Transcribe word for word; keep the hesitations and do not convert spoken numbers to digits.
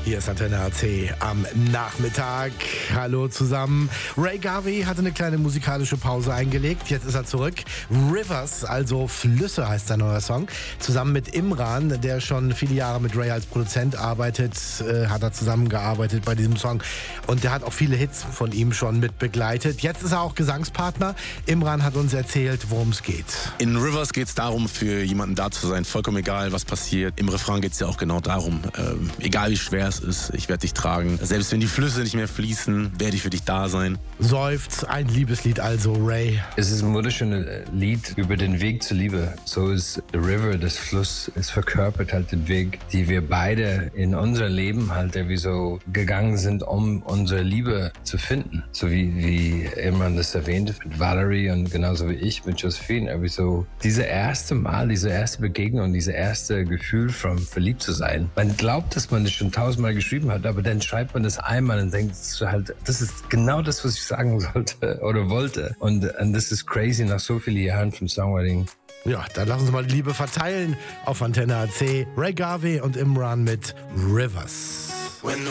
Hier ist Antenne A C am Nachmittag. Hallo zusammen. Ray Garvey hatte eine kleine musikalische Pause eingelegt. Jetzt ist er zurück. Rivers, also Flüsse heißt sein neuer Song. Zusammen mit Imran, der schon viele Jahre mit Ray als Produzent arbeitet, äh, hat er zusammengearbeitet bei diesem Song. Und der hat auch viele Hits von ihm schon mit begleitet. Jetzt ist er auch Gesangspartner. Imran hat uns erzählt, worum es geht. In Rivers geht es darum, für jemanden da zu sein. Vollkommen egal, was passiert. Im Refrain geht es ja auch genau darum. Ähm, egal wie schwer es ist, ich werde dich tragen. Selbst wenn die Flüsse nicht mehr fließen, werde ich für dich da sein. Seufzt, ein Liebeslied also, Ray. Es ist ein wunderschönes Lied über den Weg zur Liebe. So ist The River, das Fluss, es verkörpert halt den Weg, die wir beide in unser Leben halt irgendwie so gegangen sind, um unsere Liebe zu finden. So wie, wie Imran das erwähnte mit Valerie und genauso wie ich mit Josephine. Irgendwie so diese erste Mal, diese erste Begegnung, diese erste Gefühl von verliebt zu sein. Man glaubt, dass man das schon tausendmal geschrieben hat, aber dann schreibt man das einmal und denkt halt, das ist genau das, was ich sagen sollte oder wollte. Und, und das ist crazy nach so vielen Jahren vom Songwriting. Ja, dann lassen Sie mal die Liebe verteilen auf Antenne A C. Ray Garvey und Imran mit Rivers.